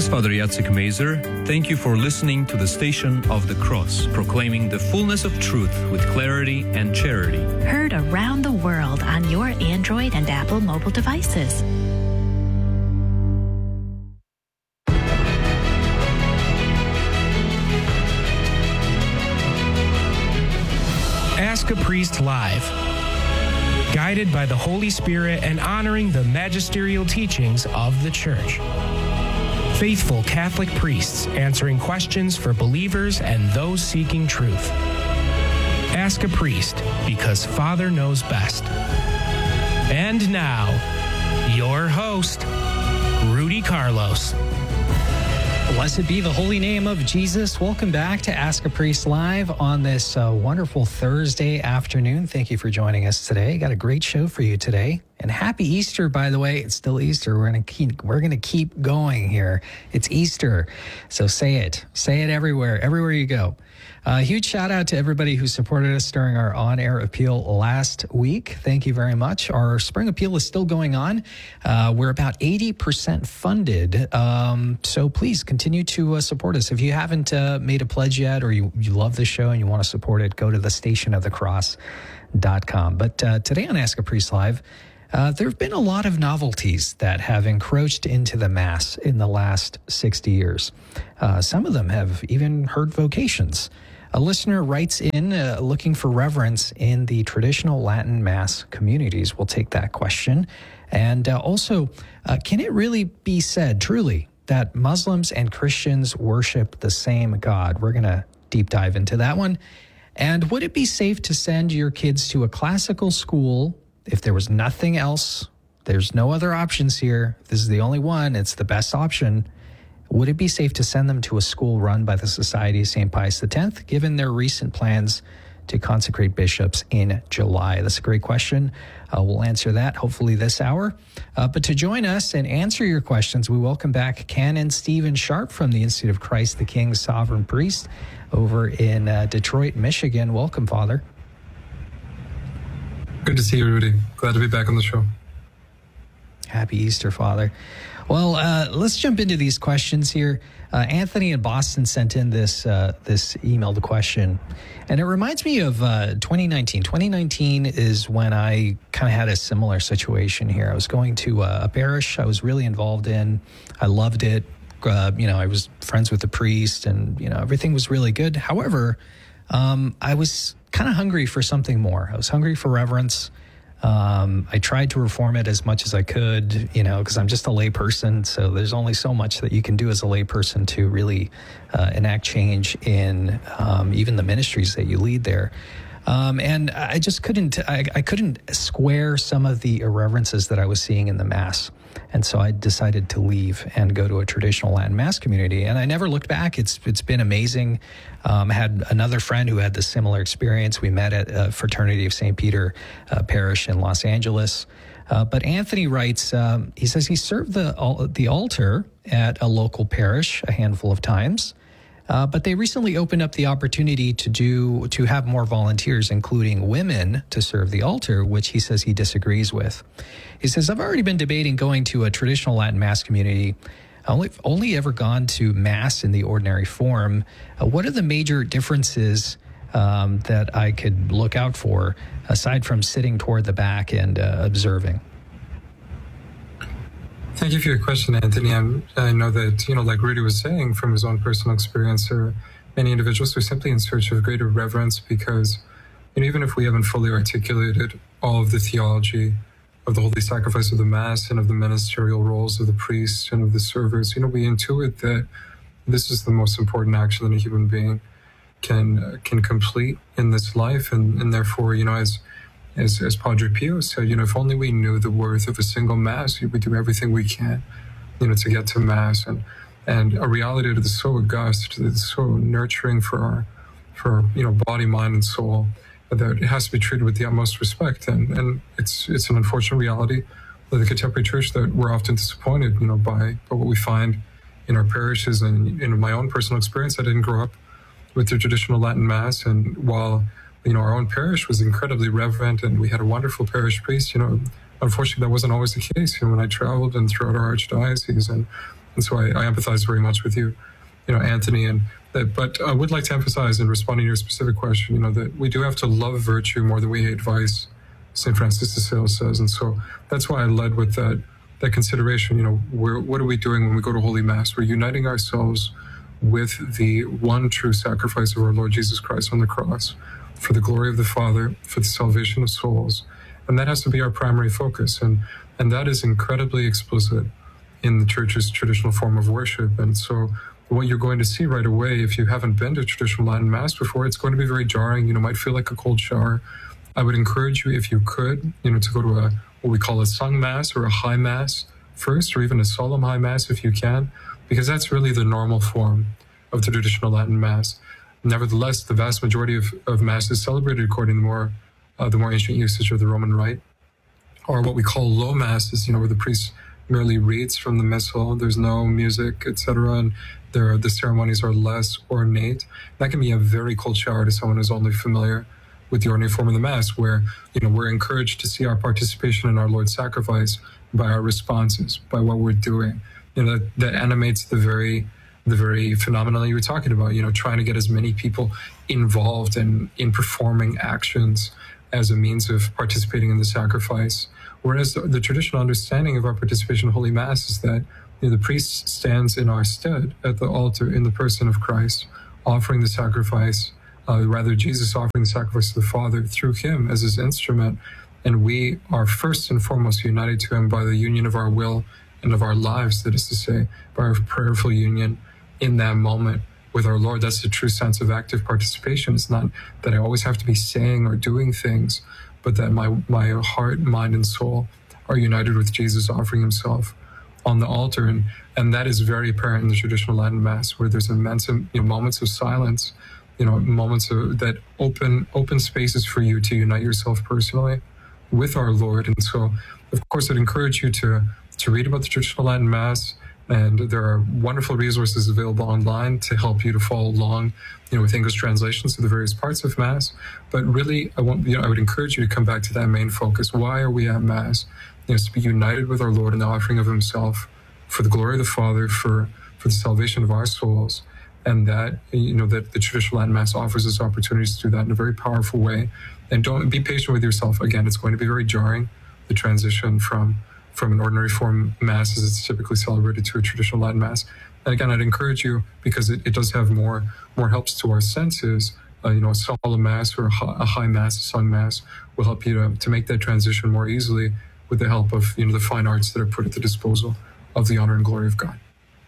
Father Jacek Mazer. Thank you for listening to the Station of the Cross, proclaiming the fullness of truth with clarity and charity. Heard around the world on your Android and Apple mobile devices. Ask a Priest Live. Guided by the Holy Spirit and honoring the magisterial teachings of the Church. Faithful Catholic priests answering questions for believers and those seeking truth. Ask a Priest, because Father knows best. And now, your host, Rudy Carlos. Blessed be the holy name of Jesus. Welcome back to Ask a Priest Live on this wonderful Thursday afternoon. Thank you for joining us today. Got a great show for you today. And happy Easter, by the way. It's still Easter. We're gonna keep going here. It's Easter. So say it everywhere you go. Huge shout out to everybody who supported us during our on-air appeal last week. Thank you very much. Our spring appeal is still going on. We're about 80% funded. So please continue to support us. If you haven't made a pledge yet, or you love the show and you want to support it, go to thestationofthecross.com. But today on Ask a Priest Live, there have been a lot of novelties that have encroached into the Mass in the last 60 years. Some of them have even heard vocations. A listener writes in looking for reverence in the traditional Latin Mass communities. We'll take that question. And also, can it really be said truly that Muslims and Christians worship the same God? We're going to deep dive into that one. And would it be safe to send your kids to a classical school if there was nothing else? There's no other options here. This is the only one. It's the best option. Would it be safe to send them to a school run by the Society of St. Pius X, given their recent plans to consecrate bishops in July? That's a great question. We'll answer that hopefully this hour. But to join us and answer your questions, we welcome back Canon Stephen Sharp from the Institute of Christ the King Sovereign Priest over in Detroit, Michigan. Welcome, Father. Good to see you, Rudy. Glad to be back on the show. Happy Easter, Father. Well, let's jump into these questions here. Anthony in Boston sent in this emailed question, and it reminds me of 2019. 2019 is when I kind of had a similar situation here. I was going to a parish I was really involved in. I loved it. I was friends with the priest, and everything was really good. However, I was kind of hungry for something more. I was hungry for reverence. I tried to reform it as much as I could, because I'm just a lay person. So there's only so much that you can do as a lay person to really enact change in even the ministries that you lead there. And I just couldn't square some of the irreverences that I was seeing in the Mass. And so I decided to leave and go to a traditional Latin Mass community. And I never looked back. It's been amazing. I had another friend who had this similar experience. We met at Fraternity of St. Peter Parish in Los Angeles. But Anthony writes, he says he served the altar at a local parish a handful of times. But they recently opened up the opportunity to have more volunteers, including women, to serve the altar, which he says he disagrees with. He says, I've already been debating going to a traditional Latin Mass community. I've only ever gone to Mass in the ordinary form. What are the major differences that I could look out for, aside from sitting toward the back and observing? Thank you for your question, Anthony. I know that, like Rudy was saying from his own personal experience, there are many individuals who are simply in search of greater reverence because, even if we haven't fully articulated all of the theology of the holy sacrifice of the Mass and of the ministerial roles of the priest and of the servers, we intuit that this is the most important action that a human being can complete in this life. And therefore, as Padre Pio said, if only we knew the worth of a single Mass, we would do everything we can, to get to Mass. And a reality that is so august, that is so nurturing for our body, mind, and soul, that it has to be treated with the utmost respect. And it's an unfortunate reality of the contemporary church that we're often disappointed, by what we find in our parishes. And in my own personal experience, I didn't grow up with the traditional Latin Mass, and while our own parish was incredibly reverent and we had a wonderful parish priest, unfortunately that wasn't always the case. When I traveled and throughout our archdiocese and And so I empathize very much with you, Anthony. But I would like to emphasize in responding to your specific question, that we do have to love virtue more than we hate vice, St. Francis de Sales says. And so that's why I led with that consideration. What are we doing when we go to Holy Mass? We're uniting ourselves with the one true sacrifice of our Lord Jesus Christ on the cross for the glory of the Father, for the salvation of souls. And that has to be our primary focus. And that is incredibly explicit in the Church's traditional form of worship. And so what you're going to see right away, if you haven't been to traditional Latin Mass before, it's going to be very jarring, might feel like a cold shower. I would encourage you, if you could, to go to what we call a sung Mass or a high Mass first, or even a solemn high Mass if you can, because that's really the normal form of the traditional Latin Mass. Nevertheless, the vast majority of Mass is celebrated according to the more ancient usage of the Roman Rite, or what we call low Masses, where the priest merely reads from the missal, there's no music, etc., and the ceremonies are less ornate. That can be a very cold shower to someone who's only familiar with the ordinary form of the Mass, where we're encouraged to see our participation in our Lord's sacrifice by our responses, by what we're doing. That animates the very phenomenon that you were talking about, trying to get as many people involved in performing actions as a means of participating in the sacrifice. Whereas the traditional understanding of our participation in Holy Mass is that the priest stands in our stead at the altar in the person of Christ, offering the sacrifice, Jesus offering the sacrifice to the Father through him as his instrument. And we are first and foremost united to him by the union of our will and of our lives, that is to say, by our prayerful union in that moment with our Lord. That's the true sense of active participation. It's not that I always have to be saying or doing things, but that my heart, mind, and soul are united with Jesus offering himself on the altar. And that is very apparent in the traditional Latin Mass, where there's immense moments of silence, moments that open spaces for you to unite yourself personally with our Lord. And so, of course, I'd encourage you to read about the traditional Latin Mass, and there are wonderful resources available online to help you to follow along, with English translations to the various parts of Mass. But really, I would encourage you to come back to that main focus. Why are we at Mass? It's to be united with our Lord in the offering of himself for the glory of the Father, for the salvation of our souls. And that, that the traditional Latin Mass offers us opportunities to do that in a very powerful way. And don't be patient with yourself. Again, it's going to be very jarring, the transition from an ordinary form Mass as it's typically celebrated to a traditional Latin Mass. And again, I'd encourage you, because it does have more helps to our senses. A solemn Mass or a high Mass, a sung Mass will help you to make that transition more easily with the help of the fine arts that are put at the disposal of the honor and glory of God.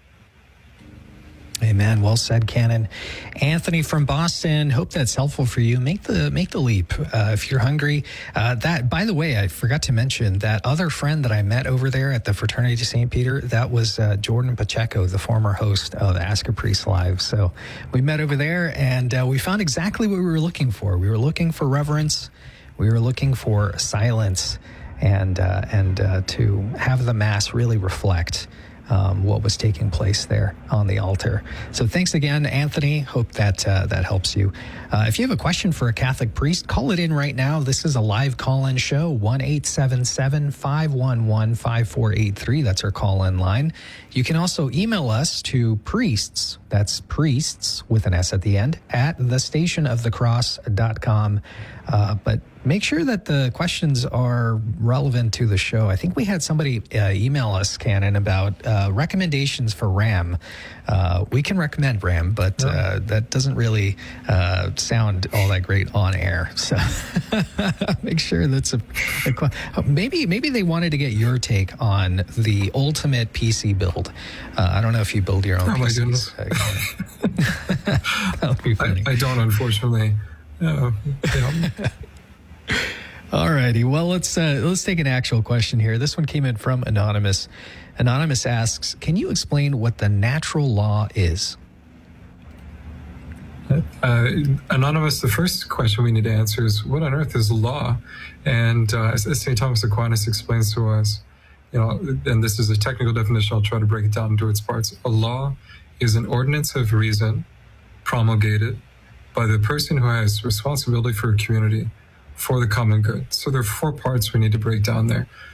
Amen. Well said, Canon. Anthony from Boston, hope that's helpful for you. Make the leap if you're hungry. That, by the way, I forgot to mention that other friend that I met over there at the Fraternity of St. Peter, that was Jordan Pacheco, the former host of Ask a Priest Live. So we met over there, and we found exactly what we were looking for. We were looking for reverence. We were looking for silence, and to have the Mass really reflect what was taking place there on the altar. So thanks again, Anthony. Hope that helps you. If you have a question for a Catholic priest, call it in right now. This is a live call-in show, 1-877-511-5483. That's our call-in line. You can also email us to priests, that's priests with an S at the end, at thestationofthecross.com. But make sure that the questions are relevant to the show. I think we had somebody email us, Canon, about recommendations for RAM. We can recommend RAM, but that doesn't really sound all that great on air. So make sure that's maybe they wanted to get your take on the ultimate PC build. I don't know if you build your own PCs. My goodness. That would be funny. I don't, unfortunately. All righty. Well, let's take an actual question here. This one came in from Anonymous. Anonymous asks, can you explain what the natural law is? Anonymous, the first question we need to answer is, what on earth is law? And as St. Thomas Aquinas explains to us, and this is a technical definition, I'll try to break it down into its parts. A law is an ordinance of reason promulgated by the person who has responsibility for a community for the common good. So there are four parts we need to break down there.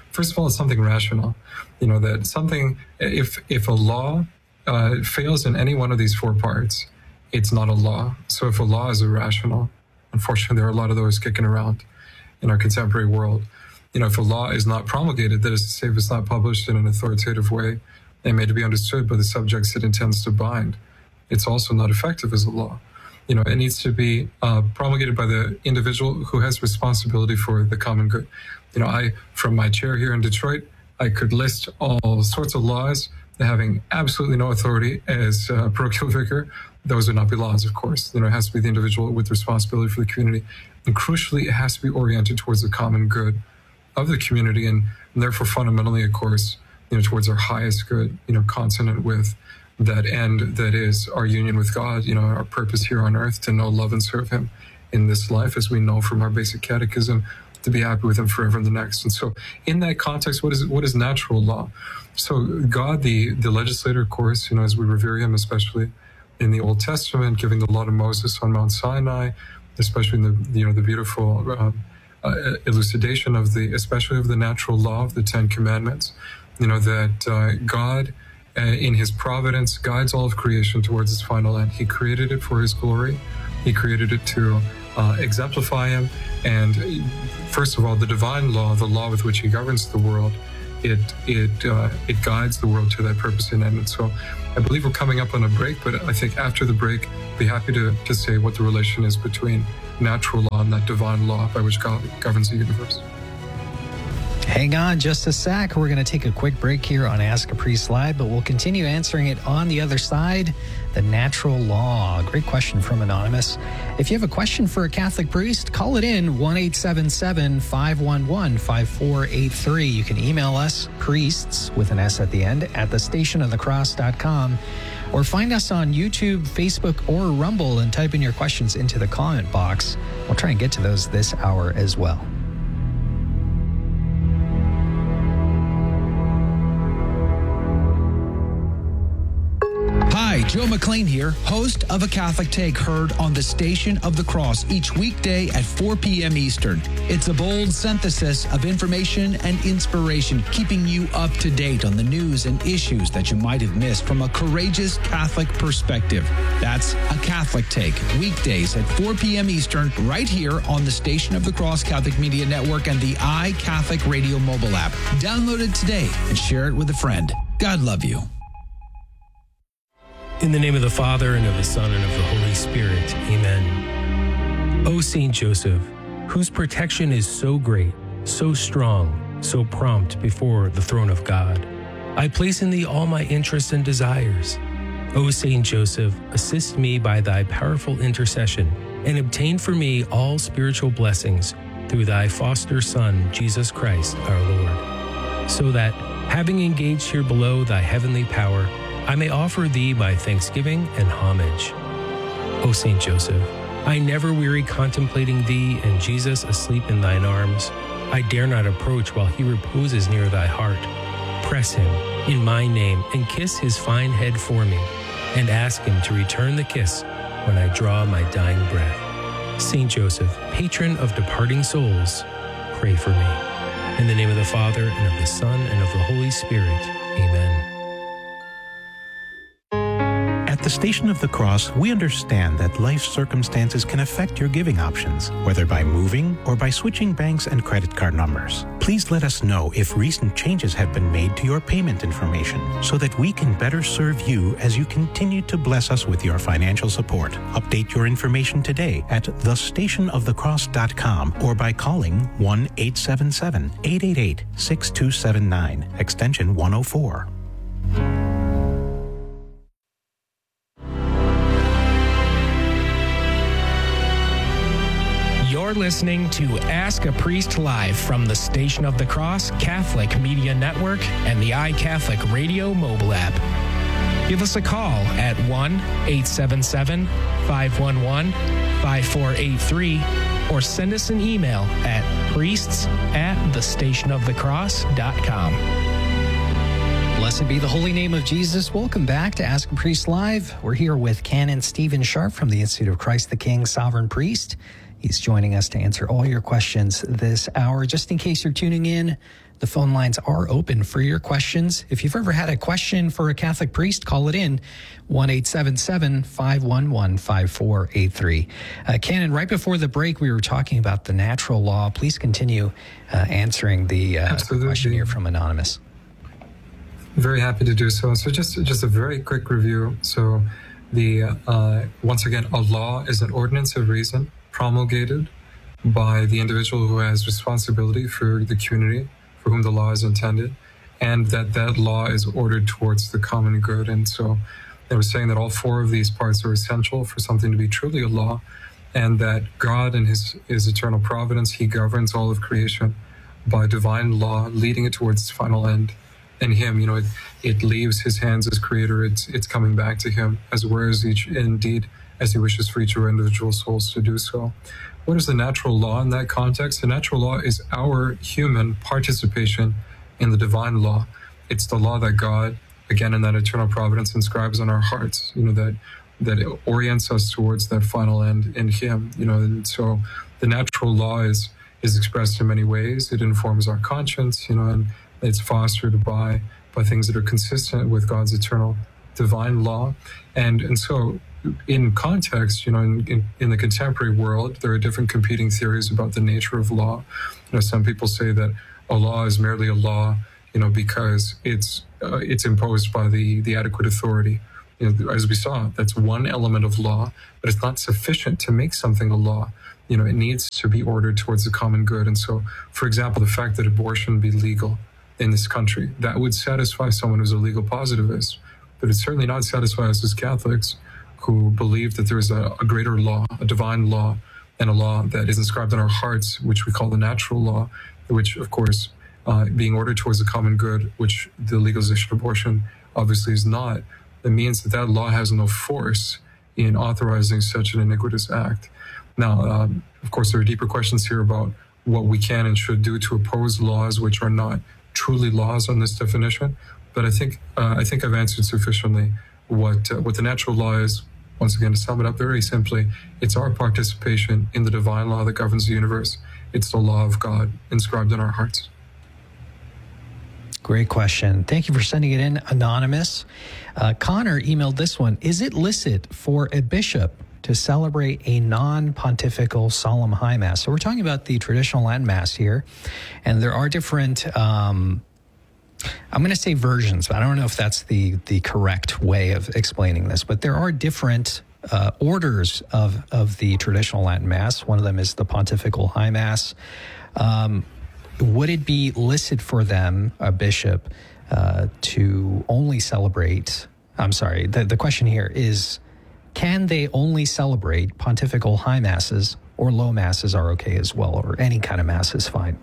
first of all, it's something rational. That something, if a law fails in any one of these four parts, it's not a law. So if a law is irrational, unfortunately, there are a lot of those kicking around in our contemporary world. If a law is not promulgated, that is to say, if it's not published in an authoritative way and made to be understood by the subjects it intends to bind, it's also not effective as a law. It needs to be promulgated by the individual who has responsibility for the common good. From my chair here in Detroit, I could list all sorts of laws having absolutely no authority as a parochial vicar. Those would not be laws, of course. It has to be the individual with responsibility for the community. And crucially, it has to be oriented towards the common good of the community and therefore fundamentally, of course, towards our highest good, consonant with that end that is our union with God, our purpose here on earth to know, love, and serve him in this life, as we know from our basic catechism, to be happy with him forever in the next. And so in that context, what is natural law? So God, the legislator, of course, as we revere him, especially in the Old Testament, giving the law to Moses on Mount Sinai, especially in the beautiful elucidation of especially of the natural law of the Ten Commandments, that God, in his providence, guides all of creation towards its final end. He created it for his glory. He created it to exemplify him. And first of all, the divine law, the law with which he governs the world, it guides the world to that purpose and end. And so I believe we're coming up on a break, but I think after the break, I'd be happy to say what the relation is between natural law and that divine law by which God governs the universe. Hang on just a sec. We're going to take a quick break here on Ask a Priest Live, but we'll continue answering it on the other side. The natural law. Great question from Anonymous. If you have a question for a Catholic priest, call it in 1-877-511-5483. You can email us, priests with an S at the end, at thestationofthecross.com, or find us on YouTube, Facebook, or Rumble and type in your questions into the comment box. We'll try and get to those this hour as well. Hi, Joe McLean here, host of A Catholic Take, heard on the Station of the Cross each weekday at 4 p.m. Eastern. It's a bold synthesis of information and inspiration, keeping you up to date on the news and issues that you might have missed from a courageous Catholic perspective. That's A Catholic Take, weekdays at 4 p.m. Eastern, right here on the Station of the Cross Catholic Media Network and the iCatholic Radio mobile app. Download it today and share it with a friend. God love you. In the name of the Father, and of the Son, and of the Holy Spirit. Amen. O Saint Joseph, whose protection is so great, so strong, so prompt before the throne of God, I place in thee all my interests and desires. O Saint Joseph, assist me by thy powerful intercession, and obtain for me all spiritual blessings through thy foster Son, Jesus Christ, our Lord, so that, having engaged here below thy heavenly power, I may offer thee my thanksgiving and homage. O Saint Joseph, I never weary contemplating thee and Jesus asleep in thine arms. I dare not approach while he reposes near thy heart. Press him in my name and kiss his fine head for me, and ask him to return the kiss when I draw my dying breath. Saint Joseph, patron of departing souls, pray for me. In the name of the Father, and of the Son, and of the Holy Spirit. Amen. At the Station of the Cross, we understand that life circumstances can affect your giving options, whether by moving or by switching banks and credit card numbers. Please let us know if recent changes have been made to your payment information so that we can better serve you as you continue to bless us with your financial support. Update your information today at thestationofthecross.com or by calling 1-877-888-6279, extension 104. You're listening to Ask a Priest Live from the Station of the Cross Catholic Media Network and the iCatholic Radio mobile app. Give us a call at 1-877-511-5483 or send us an email at priests@thestationofthecross.com. Blessed be the holy name of Jesus. Welcome back to Ask a Priest Live. We're here with Canon Stephen Sharp from the Institute of Christ the King, Sovereign Priest. He's joining us to answer all your questions this hour. Just in case you're tuning in, The phone lines are open for your questions. If you've ever had a question for a Catholic priest, call it in, 1-877-511-5483. Canon, right before the break, we were talking about the natural law. Please continue answering the question here from Anonymous. Very happy to do so. So just a very quick review. So once again, a law is an ordinance of reason promulgated by the individual who has responsibility for the community for whom the law is intended, and that law is ordered towards the common good. And so they were saying that all four of these parts are essential for something to be truly a law, and that God in his eternal providence, he governs all of creation by divine law, leading it towards its final end. In him, it leaves his hands as creator. It's coming back to him, as as he wishes for each of our individual souls to do so. What is the natural law in that context? The natural law is our human participation in the divine law. It's the law that God, again, in that eternal providence, inscribes on our hearts, that it orients us towards that final end in him, and so the natural law is expressed in many ways. It informs our conscience, and it's fostered by things that are consistent with God's eternal divine law. And so in context, in the contemporary world, there are different competing theories about the nature of law. Some people say that a law is merely a law, because it's imposed by the adequate authority. As we saw, that's one element of law, but it's not sufficient to make something a law. It needs to be ordered towards the common good. And so, for example, the fact that abortion be legal in this country, that would satisfy someone who's a legal positivist, but it's certainly not satisfy us as Catholics who believe that there is a greater law, a divine law, and a law that is inscribed in our hearts, which we call the natural law, which, of course, being ordered towards the common good, which the legalization of abortion obviously is not. That means that law has no force in authorizing such an iniquitous act. Now, of course, there are deeper questions here about what we can and should do to oppose laws which are not truly laws on this definition. But I think I've answered sufficiently what the natural law is. Once again, to sum it up very simply, it's our participation in the divine law that governs the universe. It's the law of God inscribed in our hearts. Great question. Thank you for sending it in, Anonymous. Connor emailed this one. Is it licit for a bishop to celebrate a non-pontifical solemn high mass? So we're talking about the traditional Latin Mass here, and there are different, I'm going to say versions, but I don't know if that's the correct way of explaining this, but there are different orders of the traditional Latin Mass. One of them is the Pontifical High Mass. Would it be licit for them, a bishop, to only celebrate, the question here is, can they only celebrate pontifical high masses, or low masses are okay as well, or any kind of mass is fine?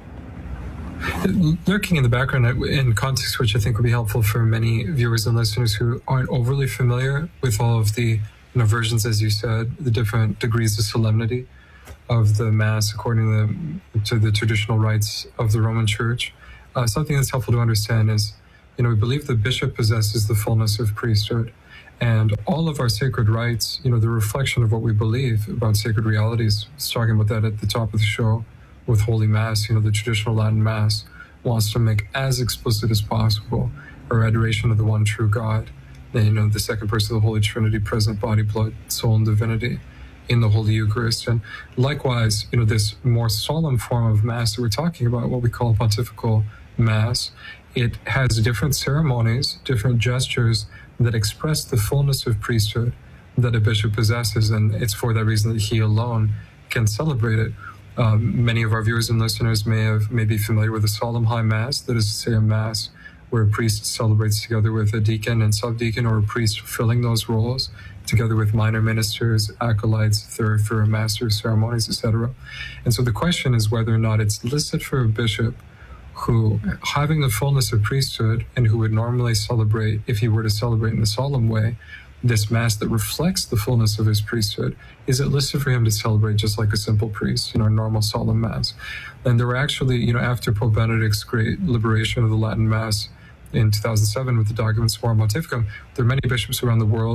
Lurking in the background in context, which I think would be helpful for many viewers and listeners who aren't overly familiar with all of the versions, as you said, the different degrees of solemnity of the Mass according to the traditional rites of the Roman Church. Something that's helpful to understand is, we believe the bishop possesses the fullness of priesthood, and all of our sacred rites, the reflection of what we believe about sacred realities. I was talking about that at the top of the show with Holy Mass. The traditional Latin Mass wants to make as explicit as possible our adoration of the one true God, and, the second person of the Holy Trinity, present body, blood, soul, and divinity in the Holy Eucharist. And likewise, this more solemn form of Mass that we're talking about, what we call Pontifical Mass, it has different ceremonies, different gestures that express the fullness of priesthood that a bishop possesses, and it's for that reason that he alone can celebrate it. Many of our viewers and listeners may be familiar with the Solemn High Mass, that is to say a Mass where a priest celebrates together with a deacon and subdeacon, or a priest filling those roles, together with minor ministers, acolytes, third master ceremonies, etc. And so the question is whether or not it's licit for a bishop who, having the fullness of priesthood and who would normally celebrate, if he were to celebrate in a solemn way, this Mass that reflects the fullness of his priesthood, is it licit for him to celebrate just like a simple priest, a normal solemn Mass? And there were actually, after Pope Benedict's great liberation of the Latin Mass in 2007 with the Document Summorum Pontificum, there are many bishops around the world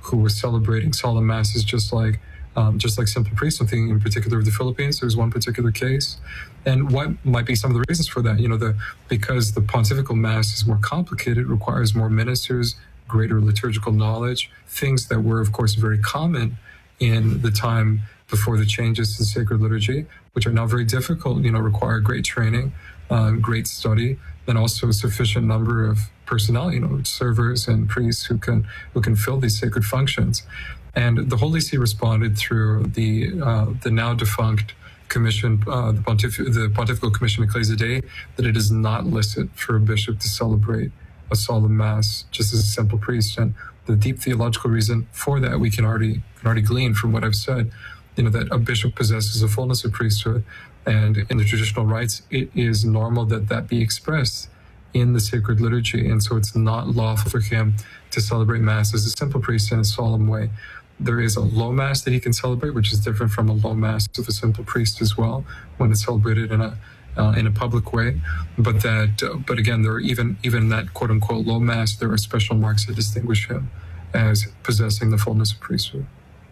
who were celebrating solemn masses just like simple priests. Something in particular of the Philippines, there's one particular case. And what might be some of the reasons for that? Because the pontifical mass is more complicated, requires more ministers, greater liturgical knowledge, things that were, of course, very common in the time before the changes to sacred liturgy, which are now very difficult, require great training, great study, and also a sufficient number of personnel, servers and priests who can fill these sacred functions. And the Holy See responded through the now defunct commission, the Pontifical Commission Ecclesia Dei, that it is not licit for a bishop to celebrate a solemn mass just as a simple priest. And the deep theological reason for that we can already glean from what I've said, that a bishop possesses a fullness of priesthood, and in the traditional rites, it is normal that be expressed in the sacred liturgy, and so it's not lawful for him to celebrate mass as a simple priest in a solemn way. There is a low mass that he can celebrate, which is different from a low mass of a simple priest as well, when it's celebrated in a public way. But again, there are even in that quote unquote low mass, there are special marks that distinguish him as possessing the fullness of priesthood.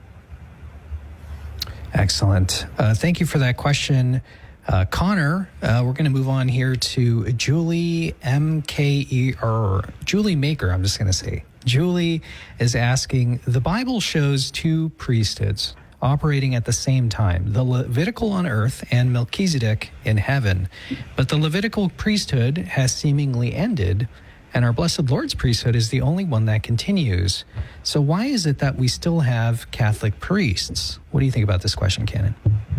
Excellent. Thank you for that question, Connor. We're going to move on here to Julie Julie Maker, I'm just going to say. Julie is asking, the Bible shows two priesthoods operating at the same time, the Levitical on earth and Melchizedek in heaven. But the Levitical priesthood has seemingly ended, and our Blessed Lord's priesthood is the only one that continues. So why is it that we still have Catholic priests? What do you think about this question, Canon?